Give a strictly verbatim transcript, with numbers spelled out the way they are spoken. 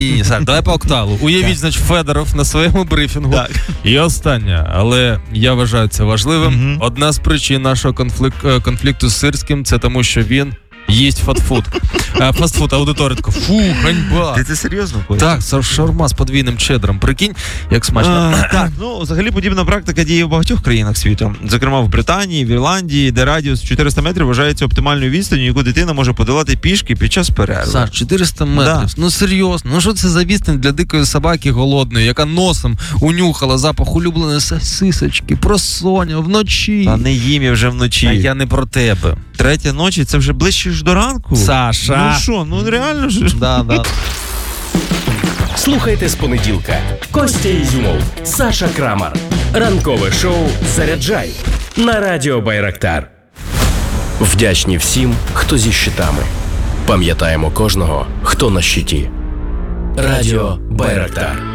Ні, Саш, давай по окталу. Уявіть, значить, Федоров на своєму брифінгу. Так. І останнє, але я вважаю це важливим. Угу. Одна з причин нашого конфлік- конфлікту з Сирським – це тому, що він їсть фастфуд. А, фастфуд, аудиторія така, фу, ганьба. Ти це серйозно, Коля? Так, шаурма з подвійним чедром. Прикинь, як смачно. А, так, ну, взагалі подібна практика діє в багатьох країнах світу. Зокрема, в Британії, в Ірландії, де радіус чотириста метрів вважається оптимальною відстанню, яку дитина може подолати пішки під час перерви. Саш, чотириста метрів. Да. Ну серйозно, ну що це за відстань для дикої собаки голодної, яка носом унюхала запах улюбленої сосисочки, просоня, вночі. Та не їм я вже вночі. А я не про тебе. Третя ночі, це вже ближче ж до ранку. Саша. Ну що, ну реально ж. Да, да. Слухайте з понеділка. Костя Ізюмов, Саша Крамар. Ранкове шоу «Заряджай» на Радіо Байрактар. Вдячні всім, хто зі щитами. Пам'ятаємо кожного, хто на щиті. Радіо Байрактар.